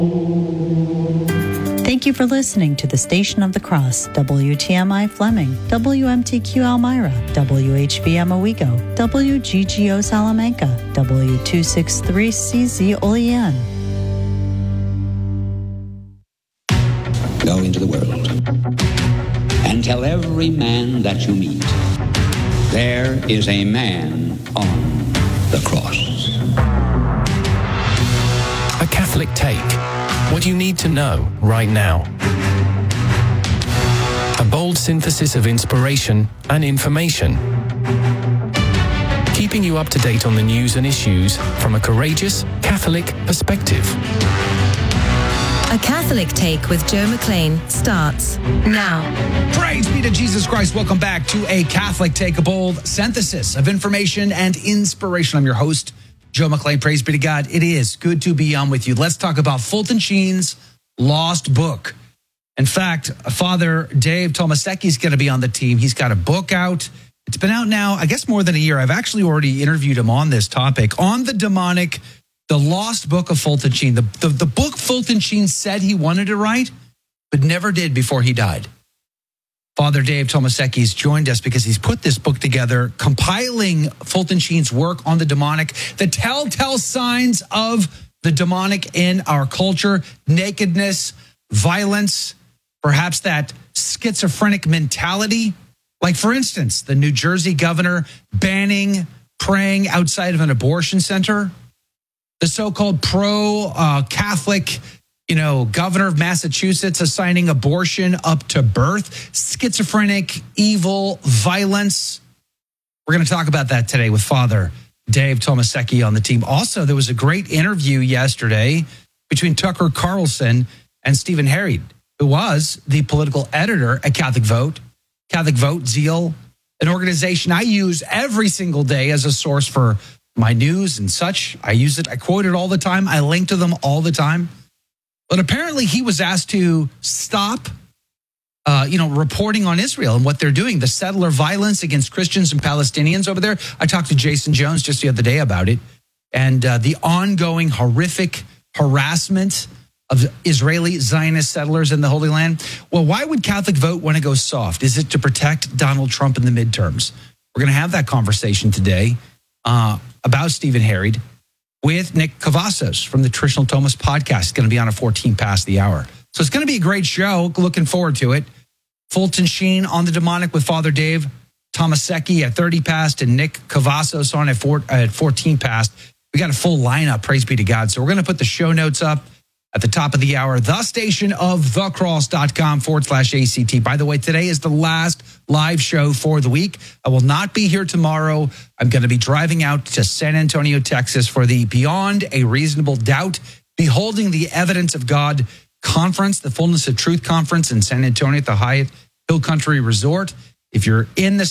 Thank you for listening to the Station of the Cross, WTMI Fleming, WMTQ Elmira, WHVM Owego, WGGO Salamanca, W263CZ Olean. Go into the world and tell every man that you meet, there is a man on the cross. A Catholic Take. What you need to know right now. A bold synthesis of inspiration and information. Keeping you up to date on the news and issues from a courageous Catholic perspective. A Catholic Take with Joe McLean starts now. Praise be to Jesus Christ. Welcome back to A Catholic Take, a bold synthesis of information and inspiration. I'm your host, Joe McLean. Praise be to God. It is good to be on with you. Let's talk about Fulton Sheen's lost book. In fact, Father Dave Tomasecki is going to be on the team. He's got a book out. It's been out now, I guess, more than a year. I've actually already interviewed him on this topic, on the demonic, the lost book of Fulton Sheen. The book Fulton Sheen said he wanted to write, but never did before he died. Father Dave Tomasecki has joined us because he's put this book together, compiling Fulton Sheen's work on the demonic, the telltale signs of the demonic in our culture, nakedness, violence, perhaps that schizophrenic mentality. Like, for instance, the New Jersey governor banning praying outside of an abortion center, the so-called pro-Catholic governor of Massachusetts assigning abortion up to birth, schizophrenic, evil, violence. We're going to talk about that today with Father Dave Tomasecki on the team. Also, there was a great interview yesterday between Tucker Carlson and Stephen Herried, who was the political editor at Catholic Vote, Zeal, an organization I use every single day as a source for my news and such. I use it. I quote it all the time. I link to them all the time. But apparently he was asked to stop, reporting on Israel and what they're doing, the settler violence against Christians and Palestinians over there. I talked to Jason Jones just the other day about it, and the ongoing horrific harassment of Israeli Zionist settlers in the Holy Land. Well, why would Catholic Vote want to go soft? Is it to protect Donald Trump in the midterms? We're going to have that conversation today about Stephen Herried with Nick Cavazos from the Traditional Thomas podcast. It's going to be on at 14 past the hour. So it's going to be a great show. Looking forward to it. Fulton Sheen on the demonic with Father Dave Tomasecki at 30 past and Nick Cavazos on at 14 past. We got a full lineup, praise be to God. So we're going to put the show notes up at the top of the hour, thestationofthecross.com/ACT. By the way, today is the last live show for the week. I will not be here tomorrow. I'm going to be driving out to San Antonio, Texas for the Beyond a Reasonable Doubt, Beholding the Evidence of God conference, the Fullness of Truth conference in San Antonio at the Hyatt Hill Country Resort. If you're in the